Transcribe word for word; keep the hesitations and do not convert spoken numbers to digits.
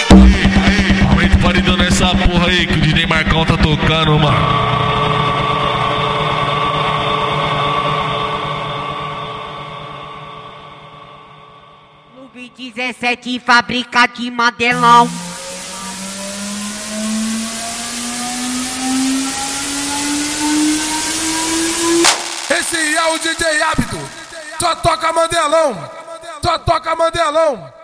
Aumenta o paredão nessa porra aí que o D J Marcão tá tocando, mano. Clube dezessete, fábrica de Mandelão. Esse é o D J Ábido, só toca Mandelão, só toca Mandelão.